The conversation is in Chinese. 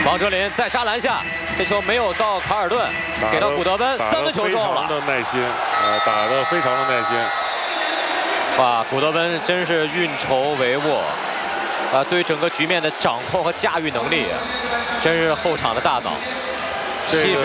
王哲林再杀篮下，这球没有到卡尔顿，给到古德温，3分球中了。 非常的耐心，打得非常的耐心。 哇，古德温真是运筹帷幄，对整个局面的掌控和驾驭能力，真是后场的大脑。70